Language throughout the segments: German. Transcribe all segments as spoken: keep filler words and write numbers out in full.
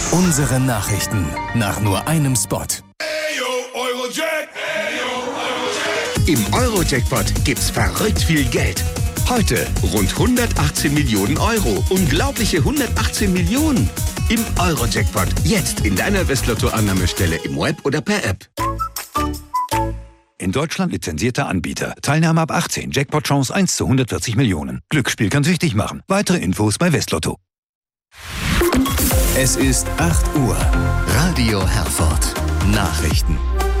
Unsere Nachrichten nach nur einem Spot. Im Euro-Jackpot gibt's verrückt viel Geld. Heute rund hundertachtzehn Millionen Euro. Unglaubliche hundertachtzehn Millionen. Im Euro-Jackpot. Jetzt in deiner Westlotto-Annahmestelle im Web oder per App. In Deutschland lizenzierter Anbieter. Teilnahme ab achtzehn. Jackpot-Chance eins zu hundertvierzig Millionen. Glücksspiel kann süchtig machen. Weitere Infos bei Westlotto. Es ist acht Uhr. Radio Herford. Nachrichten.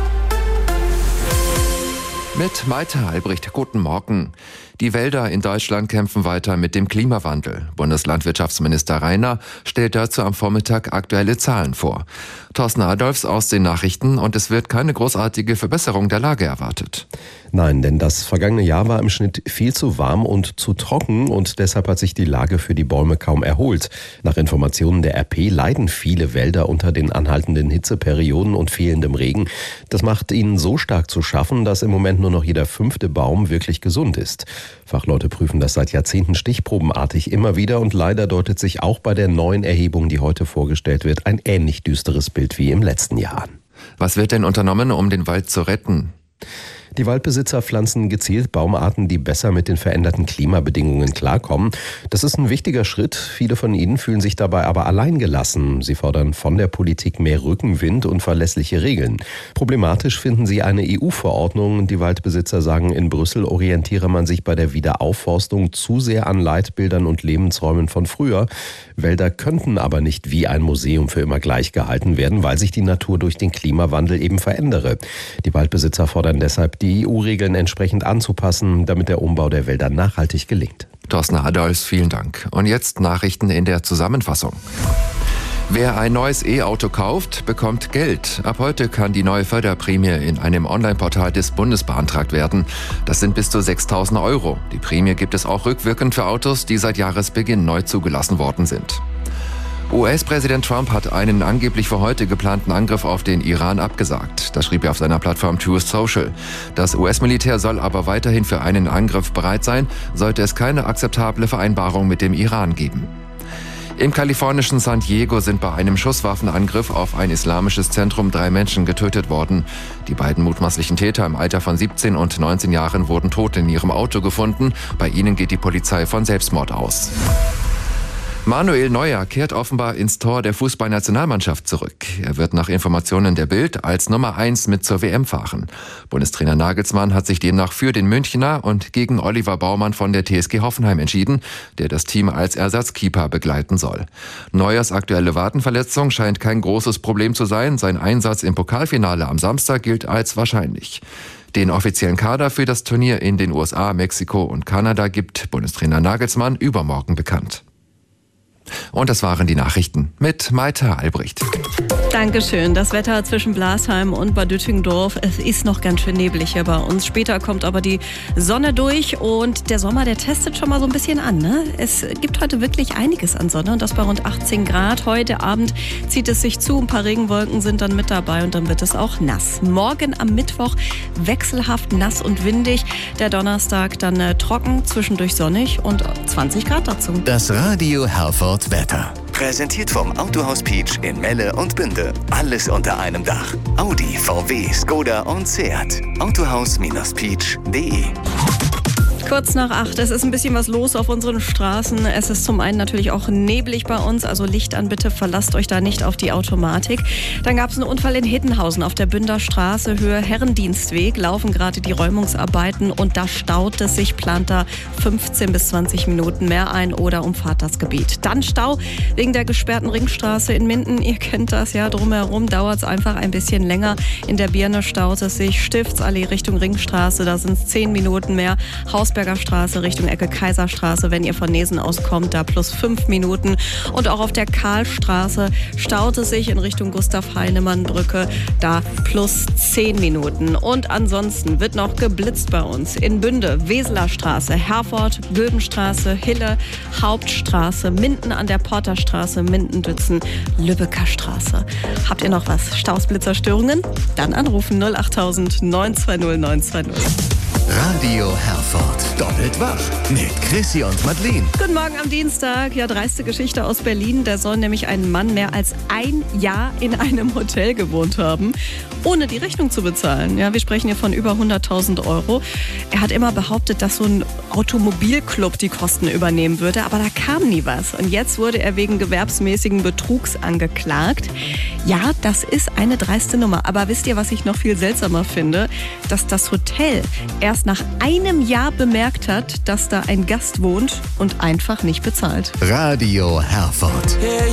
Mit Maite Albrecht, guten Morgen. Die Wälder in Deutschland kämpfen weiter mit dem Klimawandel. Bundeslandwirtschaftsminister Rainer stellt dazu am Vormittag aktuelle Zahlen vor. Thorsten Adolfs aus den Nachrichten, und es wird keine großartige Verbesserung der Lage erwartet. Nein, denn das vergangene Jahr war im Schnitt viel zu warm und zu trocken und deshalb hat sich die Lage für die Bäume kaum erholt. Nach Informationen der R P leiden viele Wälder unter den anhaltenden Hitzeperioden und fehlendem Regen. Das macht ihnen so stark zu schaffen, dass im Moment nur noch jeder fünfte Baum wirklich gesund ist. Fachleute prüfen das seit Jahrzehnten stichprobenartig immer wieder und leider deutet sich auch bei der neuen Erhebung, die heute vorgestellt wird, ein ähnlich düsteres Bild wie im letzten Jahr an. Was wird denn unternommen, um den Wald zu retten? Die Waldbesitzer pflanzen gezielt Baumarten, die besser mit den veränderten Klimabedingungen klarkommen. Das ist ein wichtiger Schritt. Viele von ihnen fühlen sich dabei aber alleingelassen. Sie fordern von der Politik mehr Rückenwind und verlässliche Regeln. Problematisch finden sie eine E U-Verordnung. Die Waldbesitzer sagen, in Brüssel orientiere man sich bei der Wiederaufforstung zu sehr an Leitbildern und Lebensräumen von früher. Wälder könnten aber nicht wie ein Museum für immer gleich gehalten werden, weil sich die Natur durch den Klimawandel eben verändere. Die Waldbesitzer fordern deshalb, die E U-Regeln entsprechend anzupassen, damit der Umbau der Wälder nachhaltig gelingt. Thorsten Adolfs, vielen Dank. Und jetzt Nachrichten in der Zusammenfassung. Wer ein neues E-Auto kauft, bekommt Geld. Ab heute kann die neue Förderprämie in einem Online-Portal des Bundes beantragt werden. Das sind bis zu sechstausend Euro. Die Prämie gibt es auch rückwirkend für Autos, die seit Jahresbeginn neu zugelassen worden sind. U S-Präsident Trump hat einen angeblich für heute geplanten Angriff auf den Iran abgesagt. Das schrieb er auf seiner Plattform Truth Social. Das U S-Militär soll aber weiterhin für einen Angriff bereit sein, sollte es keine akzeptable Vereinbarung mit dem Iran geben. Im kalifornischen San Diego sind bei einem Schusswaffenangriff auf ein islamisches Zentrum drei Menschen getötet worden. Die beiden mutmaßlichen Täter im Alter von siebzehn und neunzehn Jahren wurden tot in ihrem Auto gefunden. Bei ihnen geht die Polizei von Selbstmord aus. Manuel Neuer kehrt offenbar ins Tor der Fußballnationalmannschaft zurück. Er wird nach Informationen der Bild als Nummer eins mit zur W M fahren. Bundestrainer Nagelsmann hat sich demnach für den Münchner und gegen Oliver Baumann von der T S G Hoffenheim entschieden, der das Team als Ersatzkeeper begleiten soll. Neuers aktuelle Wadenverletzung scheint kein großes Problem zu sein. Sein Einsatz im Pokalfinale am Samstag gilt als wahrscheinlich. Den offiziellen Kader für das Turnier in den U S A, Mexiko und Kanada gibt Bundestrainer Nagelsmann übermorgen bekannt. Und das waren die Nachrichten mit Maite Albrecht. Dankeschön. Das Wetter zwischen Blasheim und Bad Düttingdorf, es ist noch ganz schön neblig hier bei uns. Später kommt aber die Sonne durch und der Sommer, der testet schon mal so ein bisschen an, ne? Es gibt heute wirklich einiges an Sonne und das bei rund achtzehn Grad. Heute Abend zieht es sich zu, ein paar Regenwolken sind dann mit dabei und dann wird es auch nass. Morgen am Mittwoch wechselhaft nass und windig. Der Donnerstag dann äh, trocken, zwischendurch sonnig und zwanzig Grad dazu. Das Radio Herford Wetter. Präsentiert vom Autohaus Peach in Melle und Bünde. Alles unter einem Dach. Audi, V W, Skoda und Seat. Autohaus Peach punkt de. Kurz nach acht, es ist ein bisschen was los auf unseren Straßen. Es ist zum einen natürlich auch neblig bei uns, also Licht an, bitte verlasst euch da nicht auf die Automatik. Dann gab es einen Unfall in Hiddenhausen auf der Bünder Straße, Höhe Herrendienstweg, laufen gerade die Räumungsarbeiten und da staut es sich, plant da fünfzehn bis zwanzig Minuten mehr ein oder umfahrt das Gebiet. Dann Stau wegen der gesperrten Ringstraße in Minden, ihr kennt das ja, drumherum dauert es einfach ein bisschen länger. In der Birne staut es sich, Stiftsallee Richtung Ringstraße, da sind es zehn Minuten mehr, Hausberger Straße Richtung Ecke Kaiserstraße, wenn ihr von Nesen aus kommt, da plus fünf Minuten. Und auch auf der Karlstraße staut es sich in Richtung Gustav-Heinemann-Brücke, da plus zehn Minuten. Und ansonsten wird noch geblitzt bei uns in Bünde, Weseler Straße, Herford, Göbenstraße, Hille, Hauptstraße, Minden an der Porterstraße, Minden-Dützen, Lübecker Straße. Habt ihr noch was? Staus, Blitzer, Störungen? Dann anrufen null acht tausend neun zwei null neun zwei null. Radio Herford. Doppelt wach mit Chrissy und Madeleine. Guten Morgen am Dienstag. Ja, dreiste Geschichte aus Berlin. Da soll nämlich ein Mann mehr als ein Jahr in einem Hotel gewohnt haben, ohne die Rechnung zu bezahlen. Ja, wir sprechen hier von über hunderttausend Euro. Er hat immer behauptet, dass so ein Automobilclub die Kosten übernehmen würde, aber da kam nie was. Und jetzt wurde er wegen gewerbsmäßigen Betrugs angeklagt. Ja, das ist eine dreiste Nummer. Aber wisst ihr, was ich noch viel seltsamer finde? Dass das Hotel erst nach einem Jahr bemerkt hat, dass da ein Gast wohnt und einfach nicht bezahlt. Radio Herford.